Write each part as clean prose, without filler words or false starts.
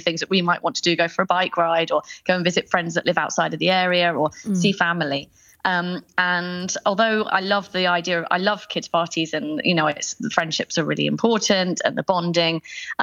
things that we might want to do, go for a bike ride or go and visit friends that live outside of the area or see family. And although I love the idea, I love kids' parties and, the friendships are really important and the bonding.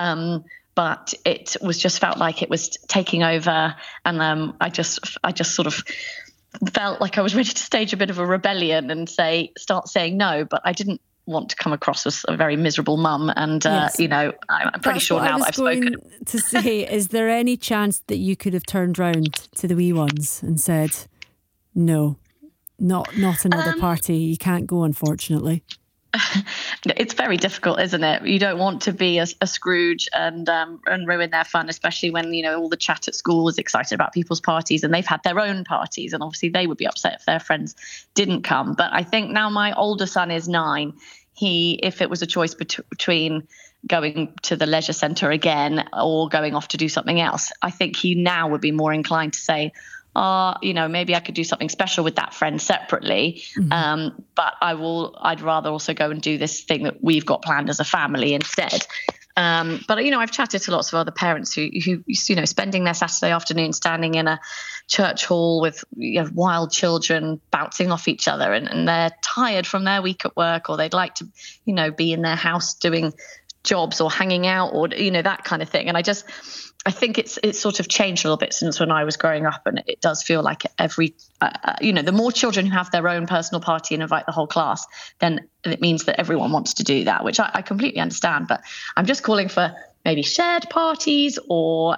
But it was just felt like it was taking over. And I just sort of felt like I was ready to stage a bit of a rebellion and start saying no, but I didn't want to come across as a very miserable mum. And, Yes. I'm pretty sure now that I've spoken. To say, is there any chance that you could have turned round to the wee ones and said, no, not another party, you can't go, unfortunately? It's very difficult, isn't it? You don't want to be a Scrooge and ruin their fun, especially when, all the chat at school is excited about people's parties and they've had their own parties, and obviously they would be upset if their friends didn't come. But I think now my older son is 9. If it was a choice between going to the leisure centre again or going off to do something else, I think he now would be more inclined to say, maybe I could do something special with that friend separately. But I'd rather also go and do this thing that we've got planned as a family instead. But I've chatted to lots of other parents who spending their Saturday afternoon standing in a church hall with wild children bouncing off each other, and they're tired from their week at work, or they'd like to, be in their house doing jobs or hanging out or, that kind of thing. And I think it's sort of changed a little bit since when I was growing up, and it does feel like every, the more children who have their own personal party and invite the whole class, then it means that everyone wants to do that, which I completely understand. But I'm just calling for maybe shared parties, or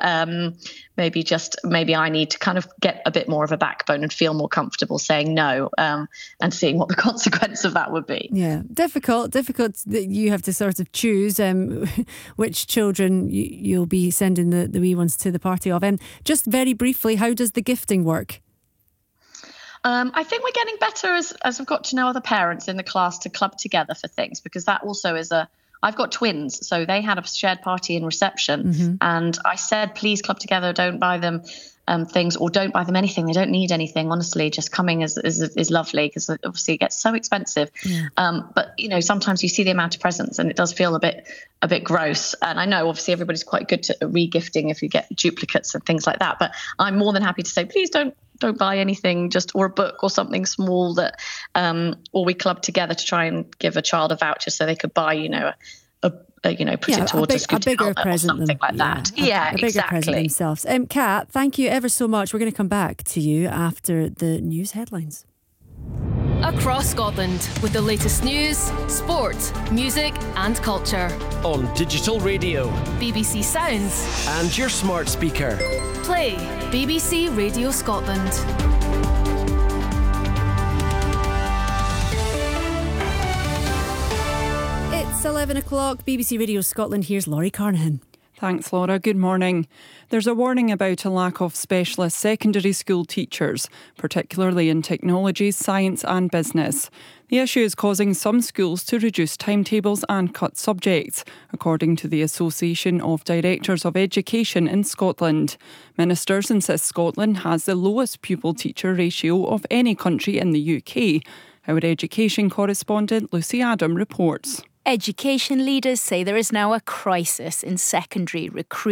maybe I need to kind of get a bit more of a backbone and feel more comfortable saying no, and seeing what the consequence of that would be. Yeah, difficult that you have to sort of choose which children you'll be sending the wee ones to the party of. And just very briefly, how does the gifting work? I think we're getting better as I've got to know other parents in the class to club together for things, because that also is I've got twins, so they had a shared party in reception, and I said, please club together, don't buy them things, or don't buy them anything. They don't need anything, honestly. Just coming is lovely, because obviously it gets so expensive. But sometimes you see the amount of presents and it does feel a bit gross. And I know obviously everybody's quite good to re-gifting if you get duplicates and things like that. But I'm more than happy to say, please don't buy anything, or a book or something small that, or we club together to try and give a child a voucher so they could buy, put it towards a bigger present, or something like that. A bigger present themselves. Kat, thank you ever so much. We're going to come back to you after the news headlines. Across Scotland with the latest news, sport, music and culture. On digital radio, BBC Sounds and your smart speaker. Play BBC Radio Scotland. It's 11 o'clock, BBC Radio Scotland. Here's Laurie Carnahan. Thanks, Laura. Good morning. There's a warning about a lack of specialist secondary school teachers, particularly in technology, science and business. The issue is causing some schools to reduce timetables and cut subjects, according to the Association of Directors of Education in Scotland. Ministers insist Scotland has the lowest pupil-teacher ratio of any country in the UK. Our education correspondent Lucy Adam reports. Education leaders say there is now a crisis in secondary recruitment.